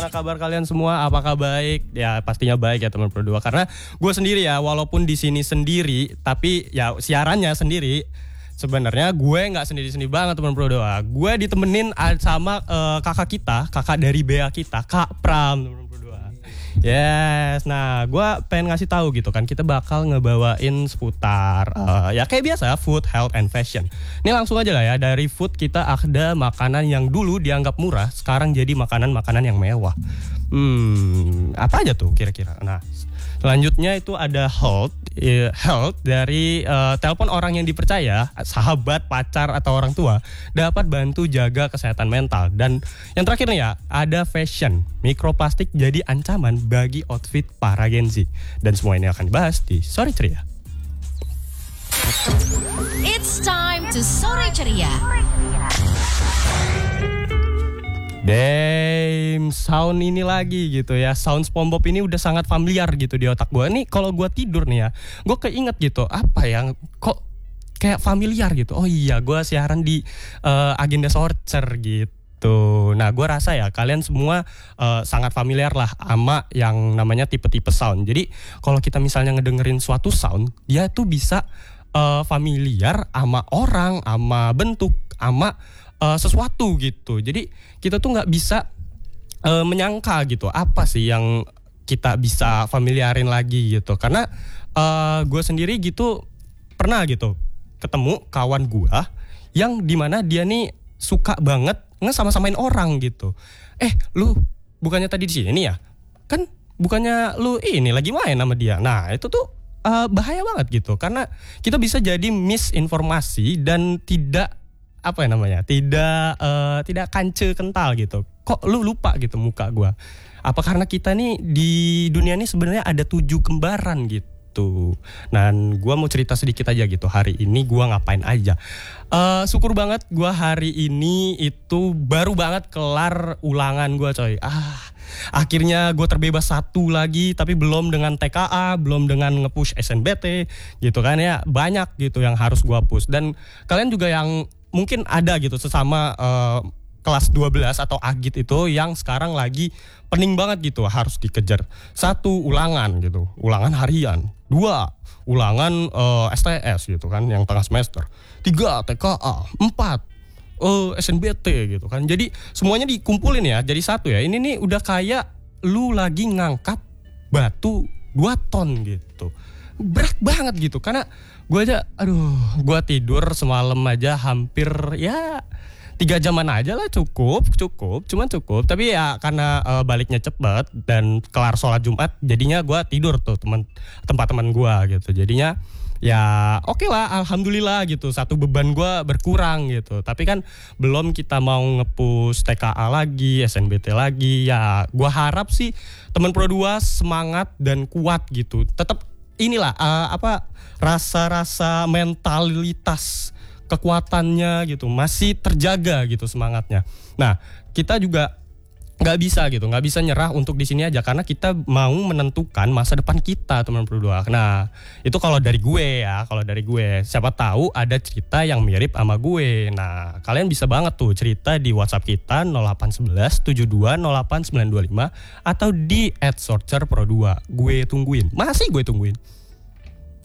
Kabar kalian semua, apakah baik? Ya pastinya baik ya teman Pro 2. Karena gue sendiri ya, walaupun di sini sendiri, tapi ya siarannya sendiri. Sebenarnya gue nggak sendiri-sendiri banget teman Pro 2. Gue ditemenin sama kakak dari Bea kita, Kak Pram teman Pro 2. Yes, nah gue pengen ngasih tahu gitu kan, kita bakal ngebawain seputar ya kayak biasa food, health, and fashion. Ini langsung aja lah ya, dari food kita ada makanan yang dulu dianggap murah, sekarang jadi makanan-makanan yang mewah. Apa aja tuh kira-kira? Nah, selanjutnya itu ada health dari telepon orang yang dipercaya, sahabat, pacar, atau orang tua, dapat bantu jaga kesehatan mental. Dan yang terakhir nih ya, ada fashion, mikroplastik jadi ancaman bagi outfit para Gen Z. Dan semua ini akan dibahas di Sore Ceria. It's time to Sore Ceria. Damn, sound ini lagi gitu ya. Sound SpongeBob ini udah sangat familiar gitu di otak gue. Nih kalau gue tidur nih ya, gue keinget gitu, apa yang kok kayak familiar gitu. Oh iya, gue siaran di Agenda Sorcer gitu. Nah gue rasa ya kalian semua sangat familiar lah sama yang namanya tipe-tipe sound. Jadi kalau kita misalnya ngedengerin suatu sound, dia tuh bisa familiar sama orang, sama bentuk, sama sesuatu gitu. Jadi kita tuh nggak bisa menyangka gitu apa sih yang kita bisa familiarin lagi gitu. Karena gue sendiri gitu pernah gitu ketemu kawan gue yang dimana dia nih suka banget sama-samain orang gitu. Lu bukannya tadi di sini ya? Kan bukannya lu ini lagi main sama dia. Nah itu tuh bahaya banget gitu. Karena kita bisa jadi misinformasi dan tidak apa ya namanya, tidak kance kental gitu. Kok lu lupa gitu muka gue? Apa karena kita nih di dunia ini sebenarnya ada 7 kembaran gitu. Dan gue mau cerita sedikit aja gitu, hari ini gue ngapain aja. Syukur banget gue hari ini itu baru banget kelar ulangan gue coy. Akhirnya gue terbebas satu lagi, tapi belum dengan TKA, belum dengan nge-push SNBT gitu kan ya. Banyak gitu yang harus gue push. Dan kalian juga yang mungkin ada gitu sesama kelas 12 atau agit itu yang sekarang lagi pening banget gitu, harus dikejar. 1 ulangan gitu, ulangan harian. 2 ulangan STS gitu kan yang tengah semester. 3 TKA. 4 SNBT gitu kan. Jadi semuanya dikumpulin ya jadi satu ya. Ini nih udah kayak lu lagi ngangkat batu 2 ton gitu. Berat banget gitu. Karena gue tidur semalam aja hampir ya 3 jaman aja lah, cukup. Tapi ya karena baliknya cepet dan kelar sholat Jumat, jadinya gue tidur tuh tempat teman gue gitu. Jadinya ya oke lah, alhamdulillah gitu, satu beban gue berkurang gitu. Tapi kan belum kita mau nge-push TKA lagi, SNBT lagi. Ya gue harap sih teman Pro 2 semangat dan kuat gitu. Tetap inilah rasa-rasa mentalitas kekuatannya gitu masih terjaga gitu semangatnya. Nah kita juga nggak bisa nyerah untuk di sini aja, karena kita mau menentukan masa depan kita teman Pro 2. Nah itu kalau dari gue siapa tahu ada cerita yang mirip sama gue. Nah kalian bisa banget tuh cerita di WhatsApp kita 0811 72 08 925 atau di @sorcerpro2. Gue tungguin.